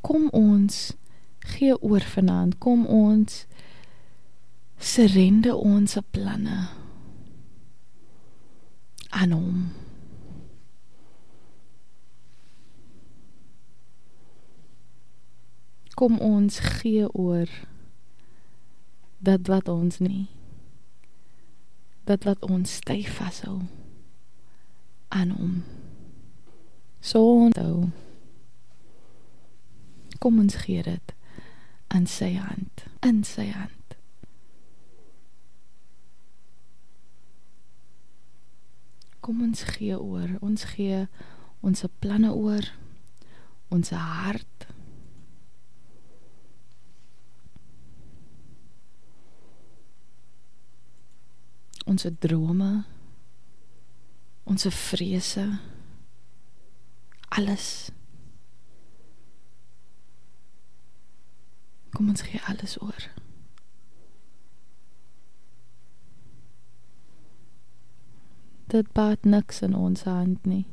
kom ons gee oor vanaand, kom ons surrender ons planne aan hom. Kom ons gee oor dat wat ons nie, dat wat ons styf vashou aan hom. So onthou, kom ons gee dit aan sy hand, in sy hand. Kom ons gee oor, ons gee ons planne oor, ons hart, ons drome, ons vrese, alles. Kom ons gee alles oor. Dit baat niks in ons hand nie.